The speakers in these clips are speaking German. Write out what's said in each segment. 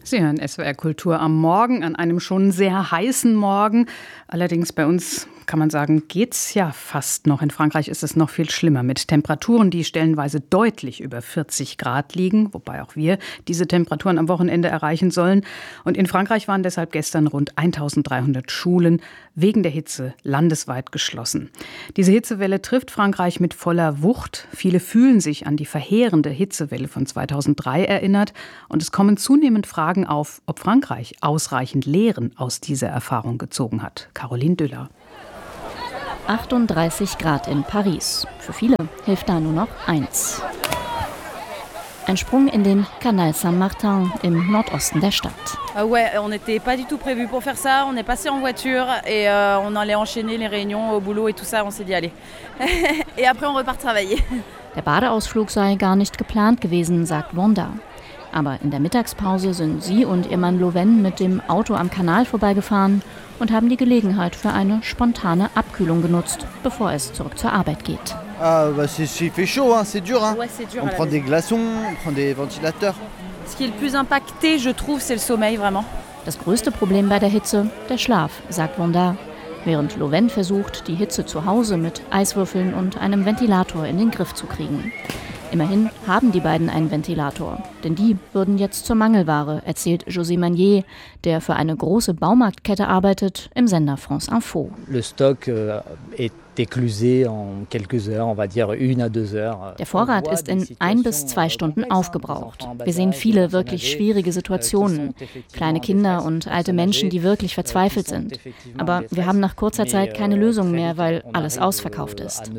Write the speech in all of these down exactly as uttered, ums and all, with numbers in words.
Sie hören S W R Kultur am Morgen, an einem schon sehr heißen Morgen. Allerdings bei uns, kann man sagen, geht's ja fast noch. In Frankreich ist es noch viel schlimmer mit Temperaturen, die stellenweise deutlich über vierzig Grad liegen, wobei auch wir diese Temperaturen am Wochenende erreichen sollen. Und in Frankreich waren deshalb gestern rund eintausenddreihundert Schulen wegen der Hitze landesweit geschlossen. Diese Hitzewelle trifft Frankreich mit voller Wucht. Viele fühlen sich an die verheerende Hitzewelle von zweitausenddrei erinnert. Und es kommen zunehmend Fragen auf, ob Frankreich ausreichend Lehren aus dieser Erfahrung gezogen hat. Caroline Düller. achtunddreißig Grad in Paris. Für viele hilft da nur noch eins. Ein Sprung in den Canal Saint-Martin im Nordosten der Stadt. Uh, ouais, on n'était pas du tout prévu pour faire ça. On est passé en voiture et uh, on allait enchaîner les réunions au boulot et tout ça. On s'est dit allez. Et après on repart travailler. Der Badeausflug sei gar nicht geplant gewesen, sagt Wanda. Aber in der Mittagspause sind sie und ihr Mann Loven mit dem Auto am Kanal vorbeigefahren und haben die Gelegenheit für eine spontane Abkühlung genutzt, bevor es zurück zur Arbeit geht. Ah, bah c'est, c'est fait chaud, hein, c'est dur, hein. Ouais, c'est dur. On prend des glaçons, on prend des ventilateurs. Ce qui est le plus impacté, je trouve, c'est le sommeil vraiment. Das größte Problem bei der Hitze, der Schlaf, sagt Wanda, während Loven versucht, die Hitze zu Hause mit Eiswürfeln und einem Ventilator in den Griff zu kriegen. Immerhin haben die beiden einen Ventilator, denn die würden jetzt zur Mangelware, erzählt José Magnier, der für eine große Baumarktkette arbeitet, im Sender France Info. Le stock est éclusé en quelques heures, on va dire une à deux heures. Der Vorrat ist in ein bis zwei Stunden aufgebraucht. Wir sehen viele wirklich schwierige Situationen. Kleine Kinder und alte Menschen, die wirklich verzweifelt sind. Aber wir haben nach kurzer Zeit keine Lösung mehr, weil alles ausverkauft ist.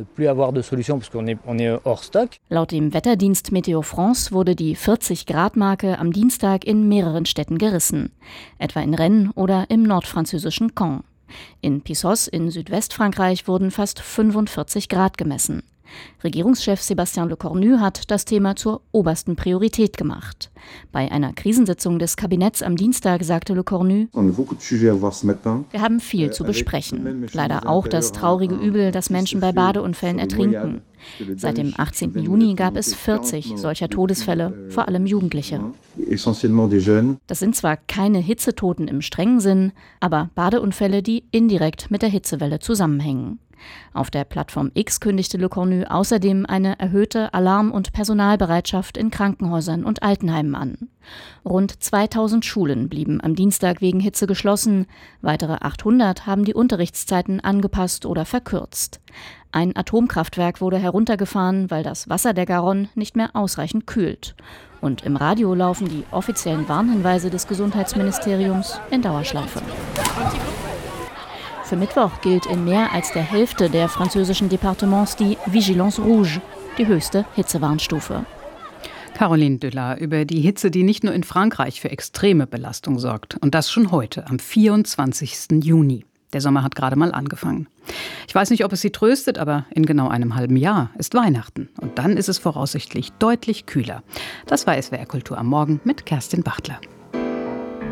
Laut dem Wetterdienst Météo France wurde die vierzig-Grad-Marke am Dienstag in mehreren Städten gerissen. Etwa in Rennes oder im nordfranzösischen Caen. In Pissos in Südwestfrankreich wurden fast fünfundvierzig Grad gemessen. Regierungschef Sébastien Lecornu hat das Thema zur obersten Priorität gemacht. Bei einer Krisensitzung des Kabinetts am Dienstag sagte Lecornu: Wir haben viel zu besprechen. Leider auch das traurige Übel, dass Menschen bei Badeunfällen ertrinken. Seit dem achtzehnten Juni gab es vierzig solcher Todesfälle, vor allem Jugendliche. Das sind zwar keine Hitzetoten im strengen Sinn, aber Badeunfälle, die indirekt mit der Hitzewelle zusammenhängen. Auf der Plattform X kündigte Lecornu außerdem eine erhöhte Alarm- und Personalbereitschaft in Krankenhäusern und Altenheimen an. Rund zweitausend Schulen blieben am Dienstag wegen Hitze geschlossen. Weitere achthundert haben die Unterrichtszeiten angepasst oder verkürzt. Ein Atomkraftwerk wurde heruntergefahren, weil das Wasser der Garonne nicht mehr ausreichend kühlt. Und im Radio laufen die offiziellen Warnhinweise des Gesundheitsministeriums in Dauerschleife. Für Mittwoch gilt in mehr als der Hälfte der französischen Departements die Vigilance Rouge, die höchste Hitzewarnstufe. Caroline Düller über die Hitze, die nicht nur in Frankreich für extreme Belastung sorgt. Und das schon heute, am vierundzwanzigsten Juni. Der Sommer hat gerade mal angefangen. Ich weiß nicht, ob es Sie tröstet, aber in genau einem halben Jahr ist Weihnachten. Und dann ist es voraussichtlich deutlich kühler. Das war S W R Kultur am Morgen mit Kerstin Bachtler.